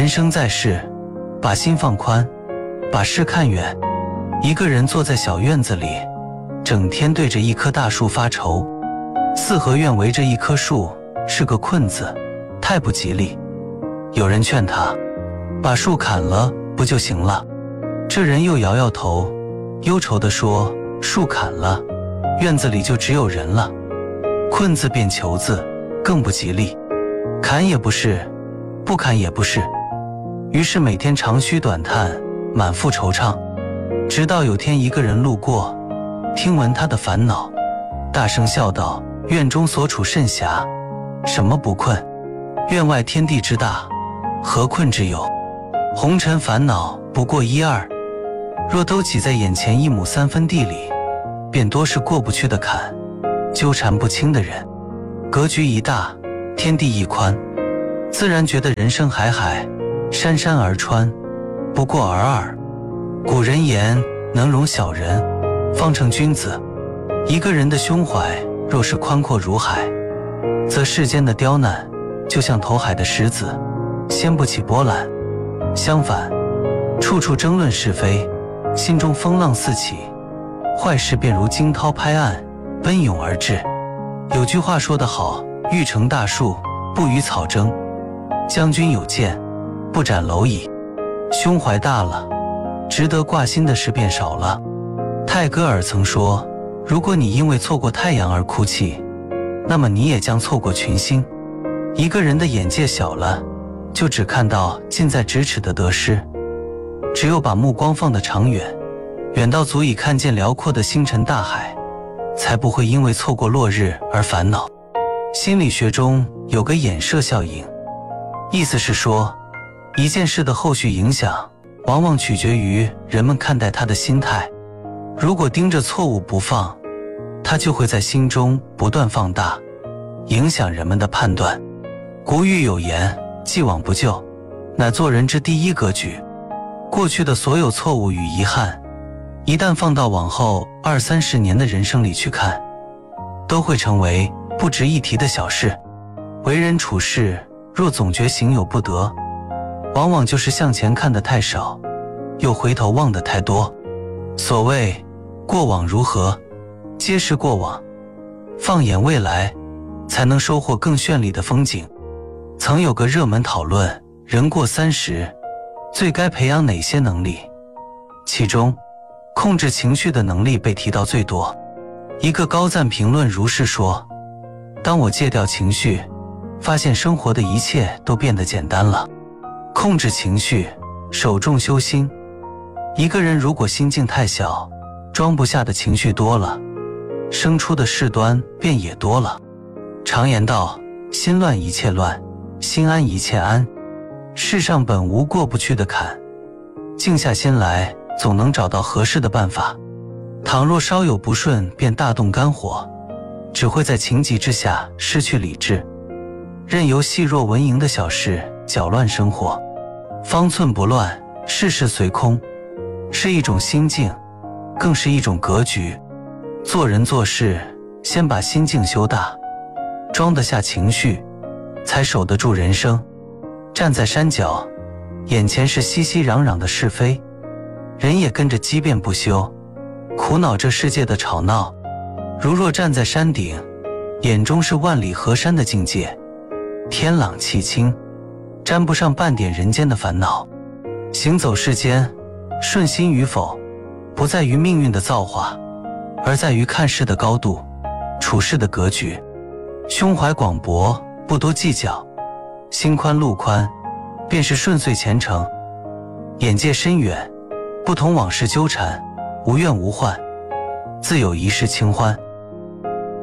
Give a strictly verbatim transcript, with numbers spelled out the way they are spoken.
人生在世，把心放宽，把事看远。一个人坐在小院子里，整天对着一棵大树发愁。四合院围着一棵树，是个困字，太不吉利。有人劝他，把树砍了不就行了？这人又摇摇头，忧愁地说，树砍了，院子里就只有人了。困字变求字，更不吉利。砍也不是，不砍也不是。于是每天长吁短叹，满腹惆怅。直到有天一个人路过，听闻他的烦恼，大声笑道，院中所处甚狭，什么不困？院外天地之大，何困之有？红尘烦恼不过一二，若都挤在眼前一亩三分地里，便多是过不去的坎，纠缠不清的人。格局一大，天地一宽，自然觉得人生海海，山山而川，不过尔尔。古人言，能容小人，方成君子。一个人的胸怀若是宽阔如海，则世间的刁难就像投海的石子，掀不起波澜。相反，处处争论是非，心中风浪四起，坏事便如惊涛拍岸，奔涌而至。有句话说得好，欲成大树，不与草争。将军有剑，不斩蝼蚁。胸怀大了，值得挂心的事便少了。泰戈尔曾说，如果你因为错过太阳而哭泣，那么你也将错过群星。一个人的眼界小了，就只看到近在咫尺的得失。只有把目光放得长远，远到足以看见辽阔的星辰大海，才不会因为错过落日而烦恼。心理学中有个衍射效应，意思是说，一件事的后续影响往往取决于人们看待它的心态。如果盯着错误不放，它就会在心中不断放大，影响人们的判断。古语有言，既往不咎，乃做人之第一格局。过去的所有错误与遗憾，一旦放到往后二三十年的人生里去看，都会成为不值一提的小事。为人处事若总觉行有不得，往往就是向前看得太少，又回头望得太多。所谓过往如何，皆是过往，放眼未来，才能收获更绚丽的风景。曾有个热门讨论，人过三十，最该培养哪些能力？其中，控制情绪的能力被提到最多。一个高赞评论如是说，当我戒掉情绪，发现生活的一切都变得简单了。控制情绪，首重修心。一个人如果心境太小，装不下的情绪多了，生出的事端便也多了。常言道，心乱一切乱，心安一切安。世上本无过不去的坎，静下心来，总能找到合适的办法。倘若稍有不顺便大动肝火，只会在情急之下失去理智，任由细若蚊蝇的小事搅乱生活。方寸不乱，事事随空，是一种心境，更是一种格局。做人做事，先把心境修大，装得下情绪，才守得住人生。站在山脚，眼前是熙熙攘攘的是非，人也跟着激辩不休，苦恼这世界的吵闹。如若站在山顶，眼中是万里河山的境界，天朗气清，沾不上半点人间的烦恼。行走世间，顺心与否，不在于命运的造化，而在于看事的高度，处事的格局。胸怀广博，不多计较，心宽路宽，便是顺遂前程。眼界深远，不同往事纠缠，无怨无患，自有一世清欢。